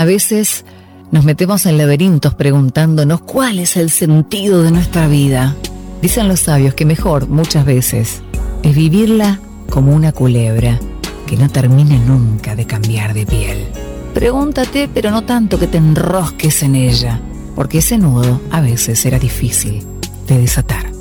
A veces nos metemos en laberintos preguntándonos cuál es el sentido de nuestra vida. Dicen los sabios que mejor, muchas veces, es vivirla como una culebra que no termina nunca de cambiar de piel. Pregúntate, pero no tanto que te enrosques en ella, porque ese nudo a veces será difícil de desatar.